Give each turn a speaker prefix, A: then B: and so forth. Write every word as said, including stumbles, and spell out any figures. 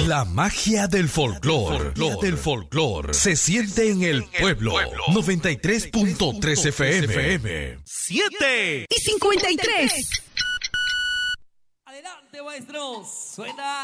A: La magia del folclor, del folclor, se siente en el pueblo. noventa y tres punto tres F M.
B: siete y cincuenta y tres.
C: Adelante, maestros. Suena